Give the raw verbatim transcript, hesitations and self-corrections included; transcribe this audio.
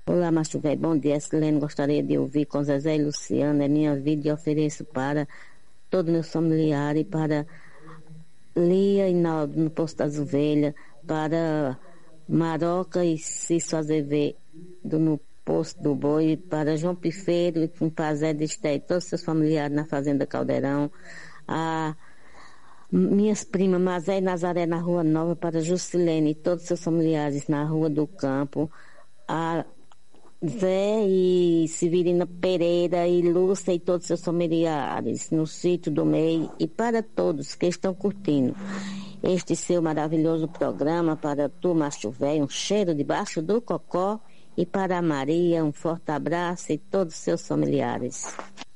Olá, Márcio Velho, bom dia. Silene, gostaria de ouvir com Zezé e Luciano. É minha vida e ofereço para todos meus familiares, para Lia e Naldo no Posto das Ovelhas, para Maroca e Cício Azevedo no Posto do Boi, para João Pifeiro e com Pazé de Esté, todos seus familiares na Fazenda Caldeirão, a minhas primas Mazé e Nazaré na Rua Nova, para Juscelene e todos seus familiares na Rua do Campo, a Zé e Severina Pereira e Lúcia e todos seus familiares no Sítio do Mei, e para todos que estão curtindo este seu maravilhoso programa. Para tu, Macho Velho, um cheiro debaixo do cocó, e para a Maria um forte abraço e todos seus familiares.